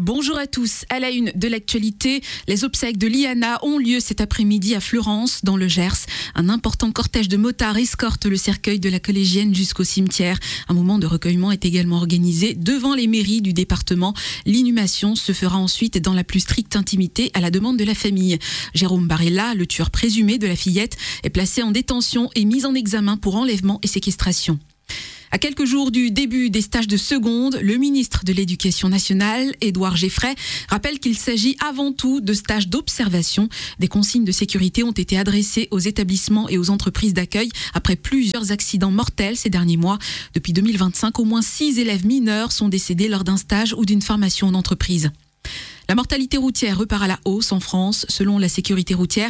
Bonjour à tous. À la une de l'actualité, les obsèques de Liana ont lieu cet après-midi à Fleurance, dans le Gers. Un important cortège de motards escorte le cercueil de la collégienne jusqu'au cimetière. Un moment de recueillement est également organisé devant les mairies du département. L'inhumation se fera ensuite dans la plus stricte intimité à la demande de la famille. Jérôme Barella, le tueur présumé de la fillette, est placé en détention et mis en examen pour enlèvement et séquestration. À quelques jours du début des stages de seconde, le ministre de l'Éducation nationale, Édouard Geffray, rappelle qu'il s'agit avant tout de stages d'observation. Des consignes de sécurité ont été adressées aux établissements et aux entreprises d'accueil après plusieurs accidents mortels ces derniers mois. Depuis 2025, au moins 6 élèves mineurs sont décédés lors d'un stage ou d'une formation en entreprise. La mortalité routière repart à la hausse en France. Selon la sécurité routière,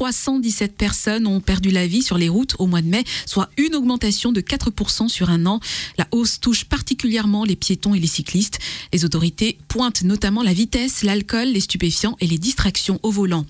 317 personnes ont perdu la vie sur les routes au mois de mai, soit une augmentation de 4% sur un an. La hausse touche particulièrement les piétons et les cyclistes. Les autorités pointent notamment la vitesse, l'alcool, les stupéfiants et les distractions au volant.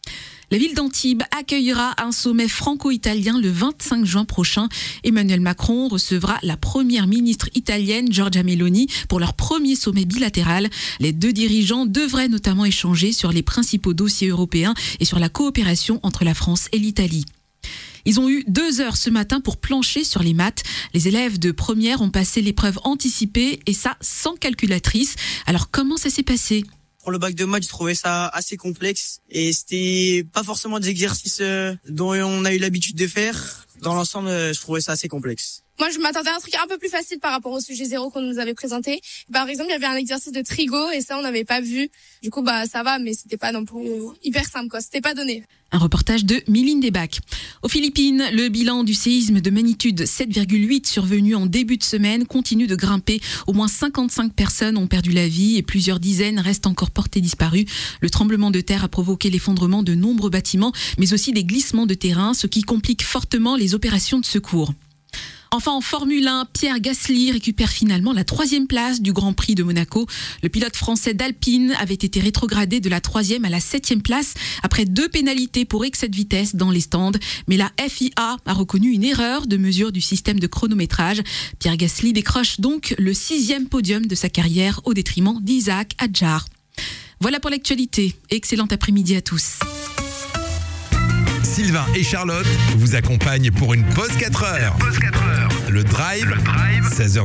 La ville d'Antibes accueillera un sommet franco-italien le 25 juin prochain. Emmanuel Macron recevra la première ministre italienne, Giorgia Meloni, pour leur premier sommet bilatéral. Les deux dirigeants devraient notamment échanger sur les principaux dossiers européens et sur la coopération entre la France et l'Italie. Ils ont eu 2 heures ce matin pour plancher sur les maths. Les élèves de première ont passé l'épreuve anticipée et ça sans calculatrice. Alors comment ça s'est passé ? Pour le bac de maths, je trouvais ça assez complexe et c'était pas forcément des exercices dont on a eu l'habitude de faire. Dans l'ensemble, je trouvais ça assez complexe. Moi, je m'attendais à un truc un peu plus facile par rapport au sujet 0 qu'on nous avait présenté. Par exemple, il y avait un exercice de trigo et ça, on n'avait pas vu. Du coup, ça va, mais c'était pas non plus hyper simple, quoi. C'était pas donné. Un reportage de Miline Desbacs. Aux Philippines, le bilan du séisme de magnitude 7,8 survenu en début de semaine continue de grimper. Au moins 55 personnes ont perdu la vie et plusieurs dizaines restent encore portées disparues. Le tremblement de terre a provoqué l'effondrement de nombreux bâtiments, mais aussi des glissements de terrain, ce qui complique fortement les opérations de secours. Enfin, en Formule 1, Pierre Gasly récupère finalement la 3e place du Grand Prix de Monaco. Le pilote français d'Alpine avait été rétrogradé de la 3e à la 7e place après 2 pénalités pour excès de vitesse dans les stands. Mais la FIA a reconnu une erreur de mesure du système de chronométrage. Pierre Gasly décroche donc le 6e podium de sa carrière au détriment d'Isaac Hadjar. Voilà pour l'actualité. Excellent après-midi à tous. Sylvain et Charlotte vous accompagnent pour une pause 4 heures. Le Drive, 16h.